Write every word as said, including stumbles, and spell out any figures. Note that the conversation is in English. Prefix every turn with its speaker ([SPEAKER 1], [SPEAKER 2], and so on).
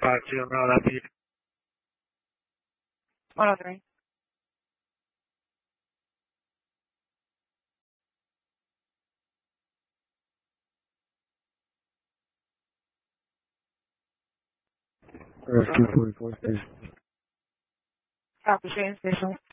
[SPEAKER 1] five two, I'm running up you.
[SPEAKER 2] one oh three.
[SPEAKER 3] Rescue forty-four station.
[SPEAKER 2] Copy, train station.